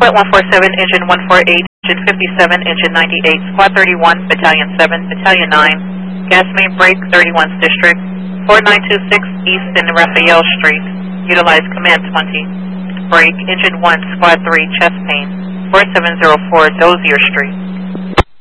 1.147, Engine 148, Engine 57, Engine 98, Squad 31, Battalion 7, Battalion 9, gas main break, 31st District, 4926 East and Raphael Street. Utilize Command 20. Break, Engine 1, Squad 3, chest pain, 4704 Dozier Street.